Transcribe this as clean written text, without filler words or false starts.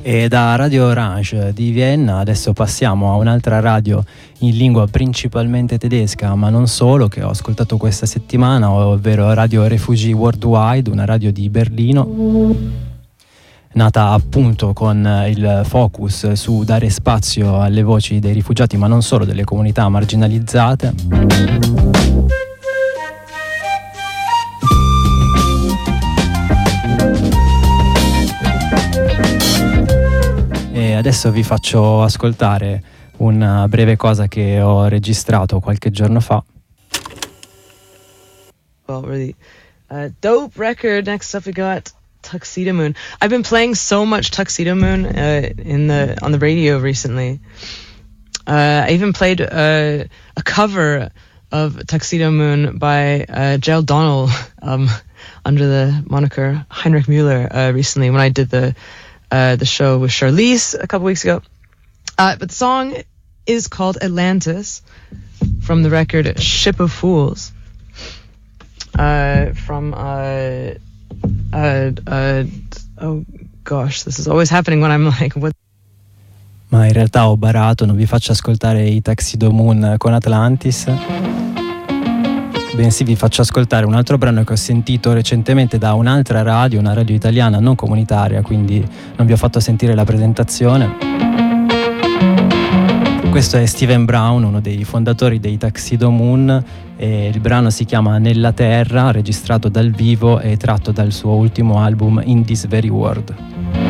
E da Radio Orange di Vienna adesso passiamo a un'altra radio in lingua principalmente tedesca, ma non solo, che ho ascoltato questa settimana, ovvero Radio Refugee Worldwide, una radio di Berlino, nata appunto con il focus su dare spazio alle voci dei rifugiati, ma non solo, delle comunità marginalizzate. E adesso vi faccio ascoltare una breve cosa che ho registrato qualche giorno fa. Well, really dope record. Next up we got Tuxedo Moon. I've been playing so much Tuxedo Moon on the radio recently. I even played a cover of Tuxedo Moon by Gerald Donnell under the moniker Heinrich Müller recently when I did the show with Charlize a couple weeks ago. But the song is called Atlantis from the record Ship of Fools. Oh gosh, this is always happening when I'm like, what? Ma in realtà ho barato, non vi faccio ascoltare i Tuxedo Moon con Atlantis, bensì vi faccio ascoltare un altro brano che ho sentito recentemente da un'altra radio, una radio italiana non comunitaria, quindi non vi ho fatto sentire la presentazione. Questo è Steven Brown, uno dei fondatori dei Tuxedo Moon, e il brano si chiama Nella Terra, registrato dal vivo e tratto dal suo ultimo album In This Very World.